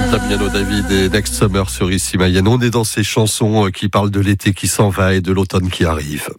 Damiano David et Next Summer sur Ici Mayenne. On est dans ces chansons qui parlent de l'été qui s'en va et de l'automne qui arrive.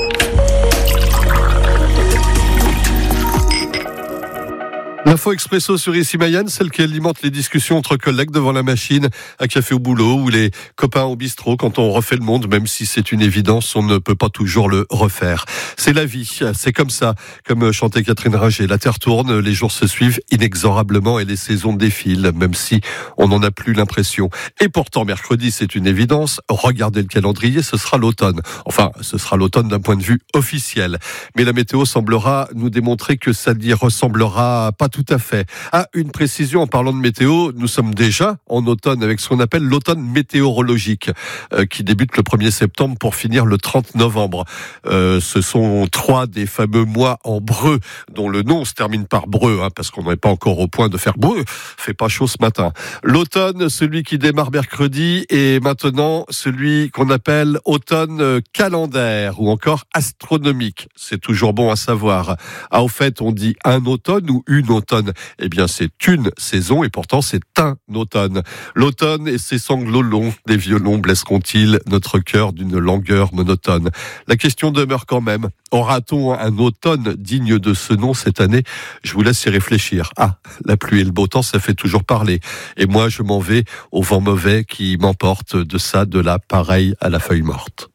L'info expresso sur Ici Mayenne, celle qui alimente les discussions entre collègues devant la machine, à café au boulot ou les copains au bistrot. Quand on refait le monde, même si c'est une évidence, on ne peut pas toujours le refaire. C'est la vie, c'est comme ça. Comme chantait Catherine Ringer, la terre tourne, les jours se suivent inexorablement et les saisons défilent, même si on n'en a plus l'impression. Et pourtant, mercredi, c'est une évidence. Regardez le calendrier, ce sera l'automne. Enfin, ce sera l'automne d'un point de vue officiel. Mais la météo semblera nous démontrer que ça n'y ressemblera pas tout à fait. Une précision en parlant de météo, nous sommes déjà en automne avec ce qu'on appelle l'automne météorologique qui débute le 1er septembre pour finir le 30 novembre. Ce sont 3 des fameux mois en breu dont le nom se termine par breu parce qu'on n'est pas encore au point de faire breu. Fait pas chaud ce matin. L'automne, celui qui démarre mercredi, et maintenant celui qu'on appelle automne calendaire ou encore astronomique. C'est toujours bon à savoir. Au fait, on dit un automne ou une automne. Eh bien, c'est une saison et pourtant c'est un automne. L'automne et ses sanglots longs des violons blesseront-ils notre cœur d'une langueur monotone? La question demeure quand même. Aura-t-on un automne digne de ce nom cette année? Je vous laisse y réfléchir. La pluie et le beau temps, ça fait toujours parler. Et moi, je m'en vais au vent mauvais qui m'emporte de ça, de là, pareil à la feuille morte.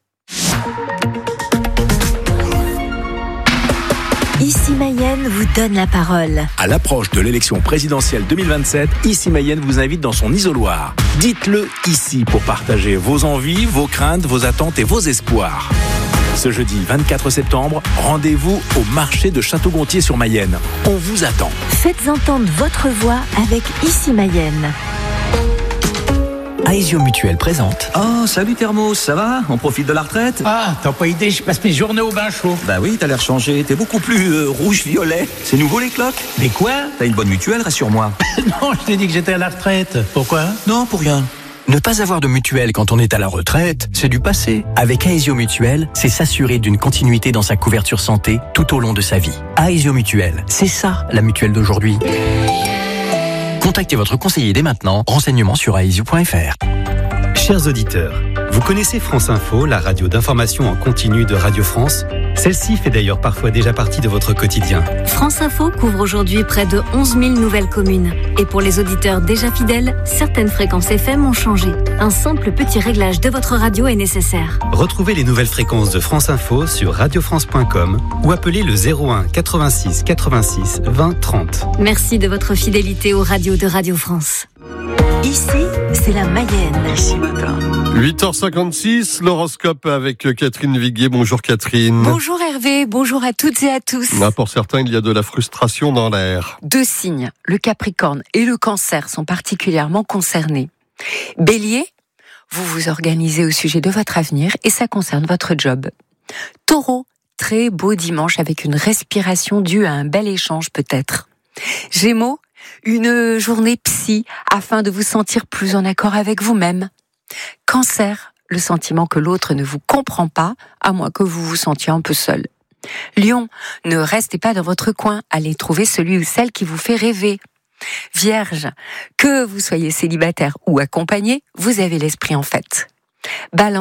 Ici Mayenne vous donne la parole. À l'approche de l'élection présidentielle 2027, Ici Mayenne vous invite dans son isoloir. Dites-le ici pour partager vos envies, vos craintes, vos attentes et vos espoirs. Ce jeudi 24 septembre, rendez-vous au marché de Château-Gontier-sur-Mayenne. On vous attend. Faites entendre votre voix avec Ici Mayenne. Aesio Mutuelle présente. Oh, salut Thermos, ça va? On profite de la retraite? T'as pas idée, je passe mes journées au bain chaud. Bah oui, t'as l'air changé, t'es beaucoup plus rouge-violet. C'est nouveau les cloques? Mais quoi? T'as une bonne mutuelle, rassure-moi. Non, je t'ai dit que j'étais à la retraite. Pourquoi? Non, pour rien. Ne pas avoir de mutuelle quand on est à la retraite, c'est du passé. Avec Aesio Mutuelle, c'est s'assurer d'une continuité dans sa couverture santé tout au long de sa vie. Aesio Mutuelle, c'est ça la mutuelle d'aujourd'hui. Contactez votre conseiller dès maintenant. Renseignements sur aesio.fr. Chers auditeurs, vous connaissez France Info, la radio d'information en continu de Radio France? Celle-ci fait d'ailleurs parfois déjà partie de votre quotidien. France Info couvre aujourd'hui près de 11 000 nouvelles communes. Et pour les auditeurs déjà fidèles, certaines fréquences FM ont changé. Un simple petit réglage de votre radio est nécessaire. Retrouvez les nouvelles fréquences de France Info sur radiofrance.com ou appelez le 01 86 86 20 30. Merci de votre fidélité aux radios de Radio France. Ici, c'est la Mayenne. Ici matin. 8h56, l'horoscope avec Catherine Viguier. Bonjour Catherine. Bonjour Hervé, bonjour à toutes et à tous. Pour certains, il y a de la frustration dans l'air. 2 signes, le Capricorne et le Cancer, sont particulièrement concernés. Bélier, vous vous organisez au sujet de votre avenir et ça concerne votre job. Taureau, très beau dimanche avec une respiration due à un bel échange peut-être. Gémeaux, une journée psy afin de vous sentir plus en accord avec vous-même. Cancer, le sentiment que l'autre ne vous comprend pas, à moins que vous vous sentiez un peu seul. Lion, ne restez pas dans votre coin, allez trouver celui ou celle qui vous fait rêver. Vierge, que vous soyez célibataire ou accompagné, vous avez l'esprit en fête. Balance,